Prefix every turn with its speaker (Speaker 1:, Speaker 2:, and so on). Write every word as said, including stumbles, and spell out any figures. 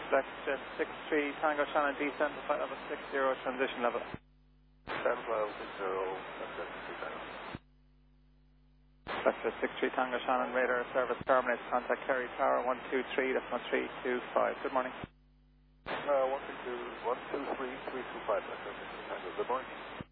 Speaker 1: Select Jet six three Tango Shannon descend to flight level six zero transition level.
Speaker 2: Stand level six zero, six three Tango.
Speaker 1: Select Jet six three Tango Shannon radar service terminates. Contact Kerry Tower one two three, that's one three two five. Good morning.
Speaker 2: Uh, one two two, one two three, three two five, that's Tango. Good morning.